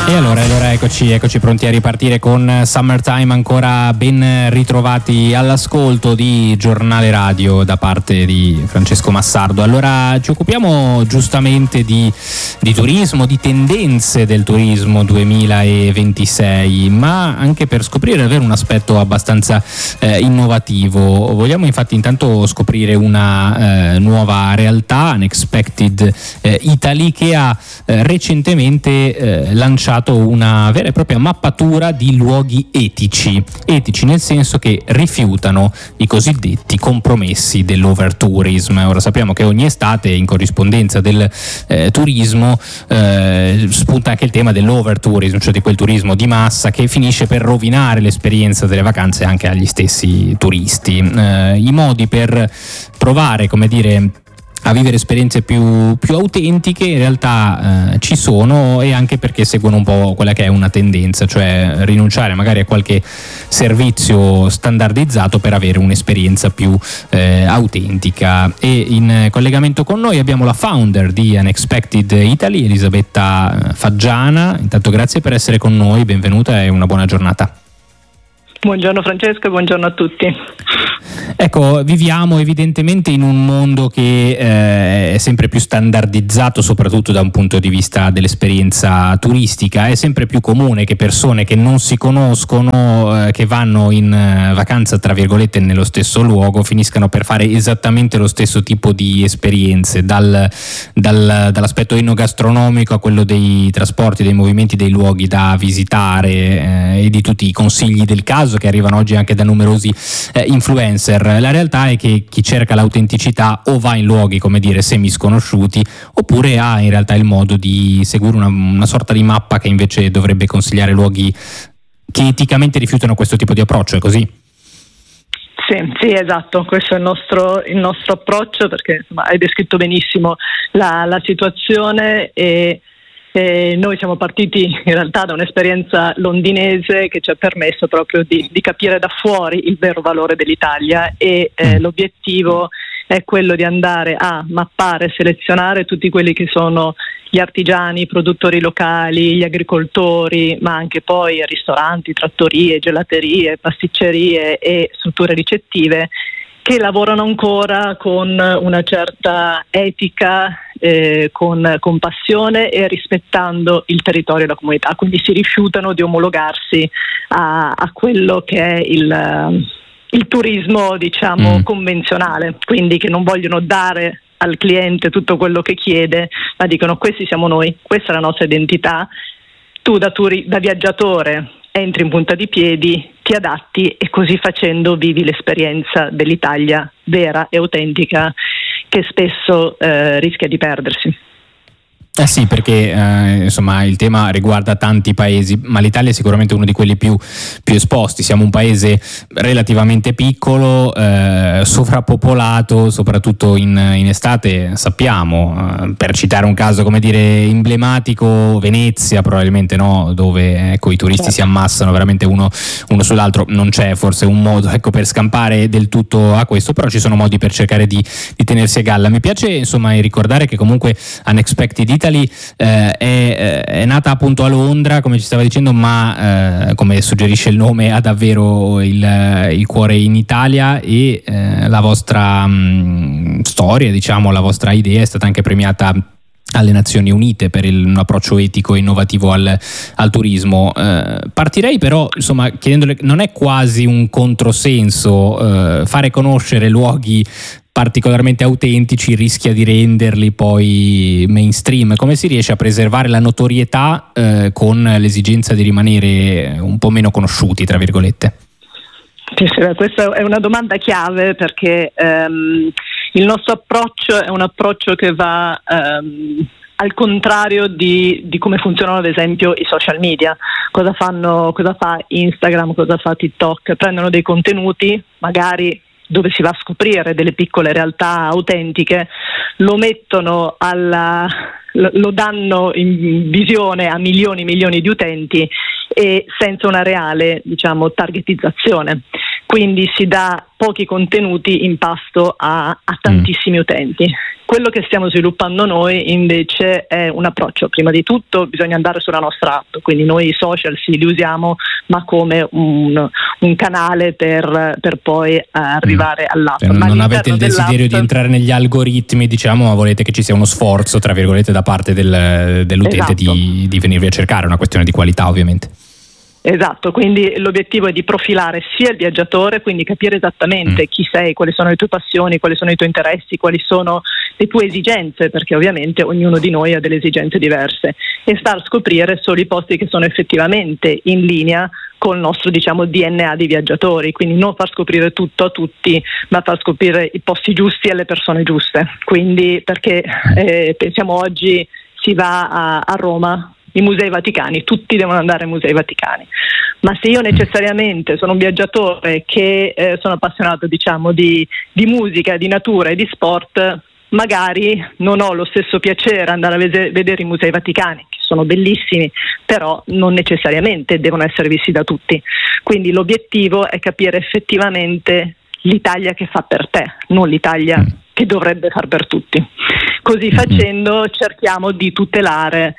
E allora eccoci pronti a ripartire con Summertime, ancora ben ritrovati all'ascolto di Giornale Radio da parte di Francesco Massardo. Allora ci occupiamo giustamente di turismo, di tendenze del turismo 2026, ma anche per scoprire davvero un aspetto abbastanza innovativo. Vogliamo infatti intanto scoprire una nuova realtà, Unexpected Italy, che ha recentemente lanciato una vera e propria mappatura di luoghi etici nel senso che rifiutano i cosiddetti compromessi dell'overtourism. Ora sappiamo che ogni estate, in corrispondenza del turismo, spunta anche il tema dell'overtourism, cioè di quel turismo di massa che finisce per rovinare l'esperienza delle vacanze anche agli stessi turisti. I modi per provare, come dire, a vivere esperienze più autentiche in realtà ci sono, e anche perché seguono un po' quella che è una tendenza, cioè rinunciare magari a qualche servizio standardizzato per avere un'esperienza più autentica. E in collegamento con noi abbiamo la founder di Unexpected Italy, Elisabetta Faggiana. Intanto grazie per essere con noi, benvenuta e una buona giornata. Buongiorno Francesco e buongiorno a tutti. Ecco, viviamo evidentemente in un mondo che è sempre più standardizzato, soprattutto da un punto di vista dell'esperienza turistica. È sempre più comune che persone che non si conoscono, che vanno in vacanza tra virgolette nello stesso luogo, finiscano per fare esattamente lo stesso tipo di esperienze, dall'aspetto enogastronomico a quello dei trasporti, dei movimenti, dei luoghi da visitare e di tutti i consigli del caso che arrivano oggi anche da numerosi influencer. La realtà è che chi cerca l'autenticità o va in luoghi, come dire, semisconosciuti, oppure ha in realtà il modo di seguire una sorta di mappa che invece dovrebbe consigliare luoghi che eticamente rifiutano questo tipo di approccio. È così? Sì, esatto, questo è il nostro approccio, perché insomma, hai descritto benissimo la situazione e noi siamo partiti in realtà da un'esperienza londinese che ci ha permesso proprio di capire da fuori il vero valore dell'Italia, e l'obiettivo è quello di andare a mappare, selezionare tutti quelli che sono gli artigiani, i produttori locali, gli agricoltori, ma anche poi ristoranti, trattorie, gelaterie, pasticcerie e strutture ricettive che lavorano ancora con una certa etica, con passione e rispettando il territorio e la comunità, quindi si rifiutano di omologarsi a quello che è il turismo, diciamo, convenzionale, quindi che non vogliono dare al cliente tutto quello che chiede, ma dicono: questi siamo noi, questa è la nostra identità, tu da viaggiatore entri in punta di piedi, ti adatti e così facendo vivi l'esperienza dell'Italia vera e autentica che spesso rischia di perdersi. Sì, perché insomma il tema riguarda tanti paesi, ma l'Italia è sicuramente uno di quelli più esposti. Siamo un paese relativamente piccolo, sovrappopolato, soprattutto in estate, sappiamo, per citare un caso, come dire, emblematico, Venezia probabilmente, no, dove ecco i turisti si ammassano veramente uno sull'altro. Non c'è forse un modo, ecco, per scampare del tutto a questo, però ci sono modi per cercare di tenersi a galla. Mi piace insomma ricordare che comunque Unexpected Italy è nata appunto a Londra, come ci stava dicendo, ma come suggerisce il nome ha davvero il cuore in Italia, e la vostra storia, diciamo, la vostra idea è stata anche premiata alle Nazioni Unite per un approccio etico e innovativo al turismo. Partirei però insomma chiedendole, non è quasi un controsenso fare conoscere luoghi particolarmente autentici rischia di renderli poi mainstream? Come si riesce a preservare la notorietà con l'esigenza di rimanere un po' meno conosciuti, tra virgolette? Sì, questa è una domanda chiave, perché il nostro approccio è un approccio che va al contrario di come funzionano ad esempio i social media. Cosa fa Instagram, cosa fa TikTok? Prendono dei contenuti, magari dove si va a scoprire delle piccole realtà autentiche, lo mettono lo danno in visione a milioni di utenti, e senza una reale, diciamo, targetizzazione. quindi si dà pochi contenuti in pasto a tantissimi utenti. Quello che stiamo sviluppando noi invece è un approccio, prima di tutto bisogna andare sulla nostra app, quindi noi i social sì li usiamo, ma come un canale per poi arrivare all'app. Non avete il desiderio di entrare negli algoritmi, diciamo, ma volete che ci sia uno sforzo, tra virgolette, da parte dell'utente, esatto, di venirvi a cercare, è una questione di qualità ovviamente. Esatto, quindi l'obiettivo è di profilare sia il viaggiatore, quindi capire esattamente chi sei, quali sono le tue passioni, quali sono i tuoi interessi, quali sono le tue esigenze, perché ovviamente ognuno di noi ha delle esigenze diverse, e star a scoprire solo i posti che sono effettivamente in linea col nostro, diciamo, DNA di viaggiatori, quindi non far scoprire tutto a tutti, ma far scoprire i posti giusti alle persone giuste. Quindi perché pensiamo oggi si va a Roma, i Musei Vaticani, tutti devono andare ai Musei Vaticani, ma se io necessariamente sono un viaggiatore che sono appassionato, diciamo, di musica, di natura e di sport, magari non ho lo stesso piacere andare a vedere i Musei Vaticani, che sono bellissimi, però non necessariamente devono essere visti da tutti. Quindi l'obiettivo è capire effettivamente l'Italia che fa per te, non l'Italia che dovrebbe far per tutti. Così facendo cerchiamo di tutelare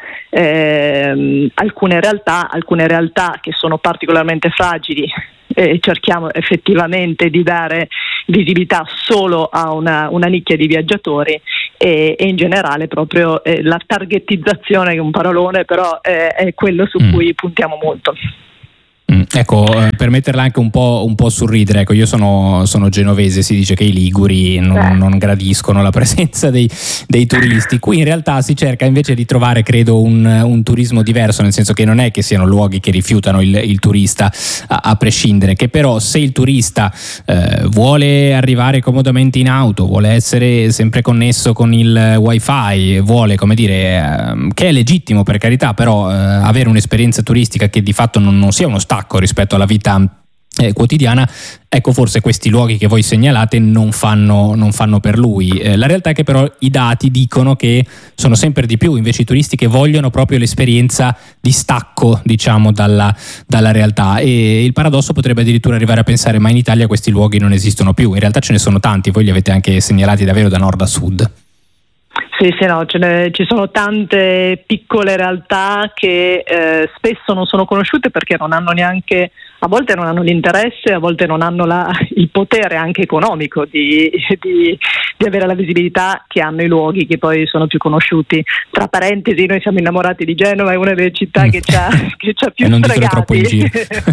alcune realtà che sono particolarmente fragili, cerchiamo effettivamente di dare visibilità solo a una nicchia di viaggiatori e in generale proprio la targetizzazione, che è un parolone, però è quello su cui puntiamo molto. Ecco, per metterla anche un po' sul ridere, ecco, io sono genovese, si dice che i liguri non gradiscono la presenza dei turisti. Qui in realtà si cerca invece di trovare, credo, un turismo diverso, nel senso che non è che siano luoghi che rifiutano il turista a prescindere, che però se il turista vuole arrivare comodamente in auto, vuole essere sempre connesso con il wifi, vuole, come dire, che è legittimo per carità, però avere un'esperienza turistica che di fatto non sia uno stacco rispetto alla vita quotidiana, ecco, forse questi luoghi che voi segnalate non fanno per lui. La realtà è che però i dati dicono che sono sempre di più invece i turisti che vogliono proprio l'esperienza di stacco, diciamo, dalla realtà, e il paradosso potrebbe addirittura arrivare a pensare: ma in Italia questi luoghi non esistono più. In realtà ce ne sono tanti, voi li avete anche segnalati davvero da nord a sud. Sì, no, ci sono tante piccole realtà che spesso non sono conosciute perché non hanno neanche, a volte non hanno l'interesse, a volte non hanno il potere anche economico di avere la visibilità che hanno i luoghi che poi sono più conosciuti. Tra parentesi, noi siamo innamorati di Genova, è una delle città che c'ha più e non stregati. Troppo in giro.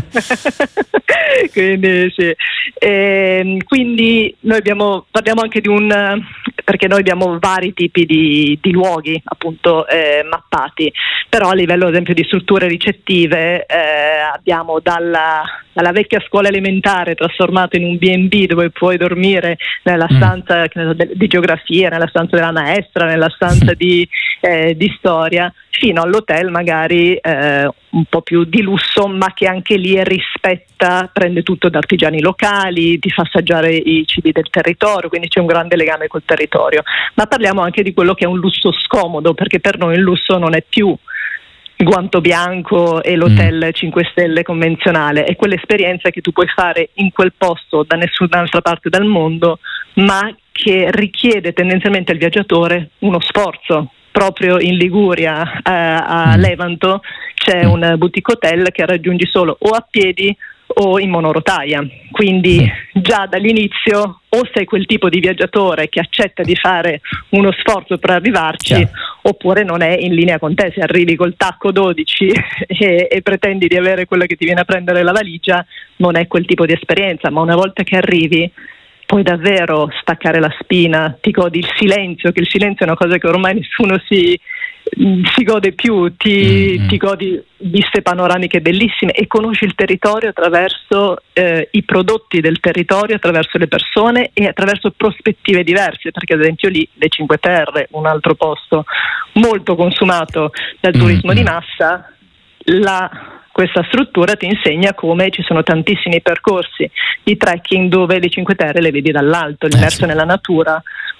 Quindi sì. Quindi noi parliamo anche perché noi abbiamo vari tipi di luoghi appunto mappati, però a livello ad esempio di strutture ricettive abbiamo dalla vecchia scuola elementare trasformata in un B&B dove puoi dormire nella stanza di geografia, nella stanza della maestra, nella stanza di storia, fino all'hotel magari un po' più di lusso, ma che anche lì prende tutto da artigiani locali, ti fa assaggiare i cibi del territorio, quindi c'è un grande legame col territorio. Ma parliamo anche di quello che è un lusso scomodo, perché per noi il lusso non è più il guanto bianco e l'hotel 5 stelle convenzionale, è quell'esperienza che tu puoi fare in quel posto da nessun'altra parte del mondo, ma che richiede tendenzialmente al viaggiatore uno sforzo. Proprio in Liguria, a Levanto, c'è un boutique hotel che raggiungi solo o a piedi o in monorotaia, quindi già dall'inizio o sei quel tipo di viaggiatore che accetta di fare uno sforzo per arrivarci, oppure non è in linea con te. Se arrivi col tacco 12 e pretendi di avere quello che ti viene a prendere la valigia, non è quel tipo di esperienza, ma una volta che arrivi puoi davvero staccare la spina, ti godi il silenzio, che il silenzio è una cosa che ormai nessuno si gode più, ti godi viste panoramiche bellissime e conosci il territorio attraverso i prodotti del territorio, attraverso le persone e attraverso prospettive diverse, perché ad esempio lì le Cinque Terre, un altro posto molto consumato dal turismo di massa, questa struttura ti insegna come ci sono tantissimi percorsi di trekking dove le Cinque Terre le vedi dall'alto, l'immerso nella natura,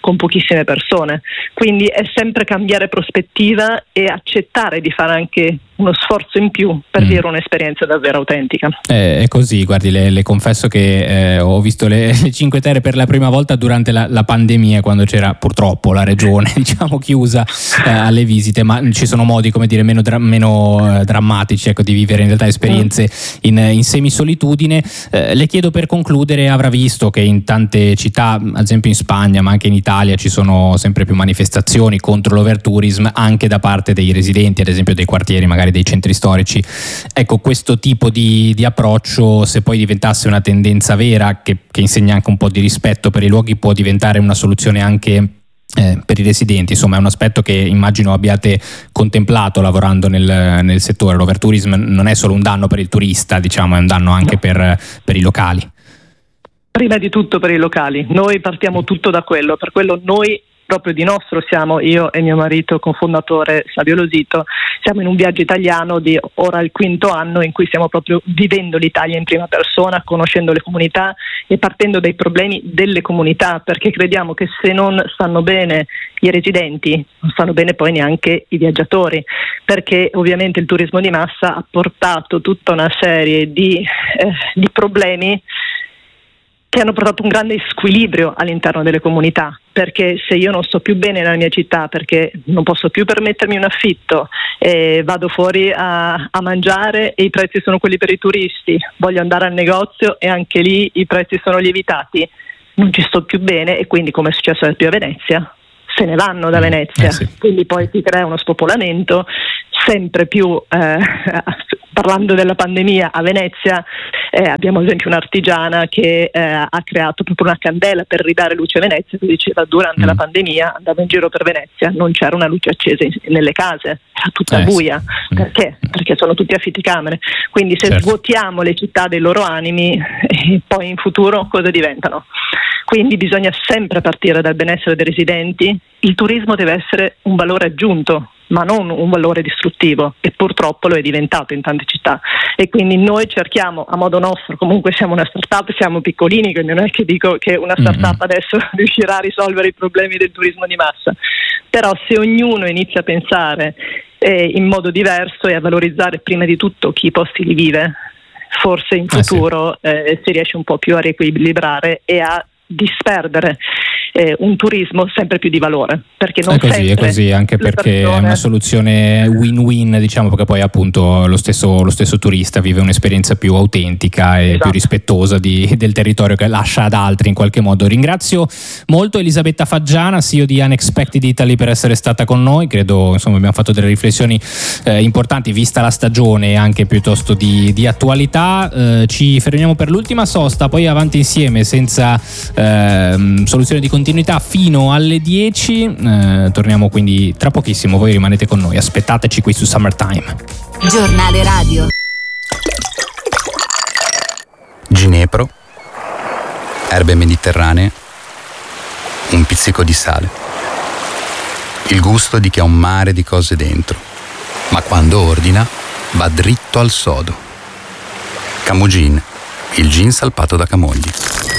con pochissime persone, quindi è sempre cambiare prospettiva e accettare di fare anche uno sforzo in più per vivere un'esperienza davvero autentica. È così, guardi, le confesso che ho visto le Cinque Terre per la prima volta durante la pandemia, quando c'era purtroppo la regione diciamo chiusa alle visite, ma ci sono modi, come dire, meno drammatici, ecco, di vivere in realtà esperienze in semisolitudine. Le chiedo, per concludere, avrà visto che in tante città, ad esempio in Spagna ma anche in Italia, ci sono sempre più manifestazioni contro l'overtourism anche da parte dei residenti, ad esempio dei quartieri, magari dei centri storici. Ecco, questo tipo di approccio, se poi diventasse una tendenza vera che insegna anche un po' di rispetto per i luoghi, può diventare una soluzione anche per i residenti. Insomma, è un aspetto che immagino abbiate contemplato lavorando nel settore. L'overtourism non è solo un danno per il turista, diciamo, è un danno anche per i locali. Prima di tutto per i locali, noi partiamo tutto da quello, per quello noi proprio di nostro siamo, io e mio marito cofondatore Savio Losito, siamo in un viaggio italiano di ora il 5º anno in cui stiamo proprio vivendo l'Italia in prima persona, conoscendo le comunità e partendo dai problemi delle comunità, perché crediamo che se non stanno bene i residenti non stanno bene poi neanche i viaggiatori, perché ovviamente il turismo di massa ha portato tutta una serie di problemi che hanno portato un grande squilibrio all'interno delle comunità, perché se io non sto più bene nella mia città perché non posso più permettermi un affitto, vado fuori a mangiare e i prezzi sono quelli per i turisti, voglio andare al negozio e anche lì i prezzi sono lievitati, non ci sto più bene, e quindi, come è successo a Venezia, se ne vanno da Venezia, sì. Quindi poi si crea uno spopolamento sempre più. Parlando della pandemia, a Venezia abbiamo ad esempio un'artigiana che ha creato proprio una candela per ridare luce a Venezia, che diceva durante la pandemia andavo in giro per Venezia, non c'era una luce accesa nelle case, era tutta buia. Perché? Perché sono tutti affittecamere, quindi se svuotiamo le città dei loro animi, poi in futuro cosa diventano? Quindi bisogna sempre partire dal benessere dei residenti. Il turismo deve essere un valore aggiunto, ma non un valore distruttivo, e purtroppo lo è diventato in tante città, e quindi noi cerchiamo a modo nostro, comunque siamo una startup, siamo piccolini, quindi non è che dico che una startup adesso riuscirà a risolvere i problemi del turismo di massa, però se ognuno inizia a pensare in modo diverso e a valorizzare prima di tutto chi i posti li vive, forse in futuro si riesce un po' più a riequilibrare e a disperdere un turismo sempre più di valore, perché non è così, anche perché è una soluzione win-win, diciamo, perché poi appunto lo stesso turista vive un'esperienza più autentica e più rispettosa del territorio che lascia ad altri in qualche modo. Ringrazio molto Elisabetta Faggiana, CEO di Unexpected Italy, per essere stata con noi. Credo, insomma, abbiamo fatto delle riflessioni importanti vista la stagione, anche piuttosto di attualità. Ci fermiamo per l'ultima sosta, poi avanti insieme senza soluzione di continuità fino alle 10. Torniamo quindi tra pochissimo, voi rimanete con noi, aspettateci qui su Summertime. Giornale radio. Ginepro, erbe mediterranee, un pizzico di sale. Il gusto di chi ha un mare di cose dentro, ma quando ordina va dritto al sodo. Camugin, il gin salpato da Camogli.